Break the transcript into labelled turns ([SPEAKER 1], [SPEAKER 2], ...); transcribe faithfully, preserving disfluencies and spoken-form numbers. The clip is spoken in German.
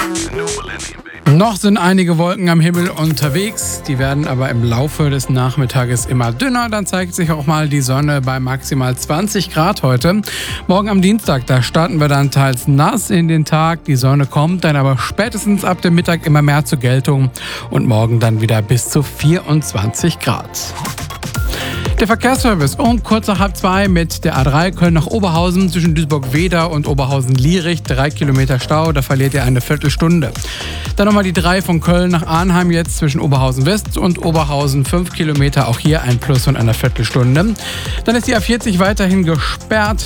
[SPEAKER 1] Noch sind einige Wolken am Himmel unterwegs, die werden aber im Laufe des Nachmittages immer dünner. Dann zeigt sich auch mal die Sonne bei maximal zwanzig Grad heute. Morgen am Dienstag, da starten wir dann teils nass in den Tag. Die Sonne kommt dann aber spätestens ab dem Mittag immer mehr zur Geltung und morgen dann wieder bis zu vierundzwanzig Grad. Der Verkehrsservice um kurz nach halb zwei mit der A drei Köln nach Oberhausen zwischen Duisburg-Wedau und Oberhausen-Lierich. Drei Kilometer Stau, da verliert ihr eine Viertelstunde. Dann nochmal die drei von Köln nach Arnheim jetzt zwischen Oberhausen-West und Oberhausen. Fünf Kilometer, auch hier ein Plus von einer Viertelstunde. Dann ist die A vierzig weiterhin gesperrt.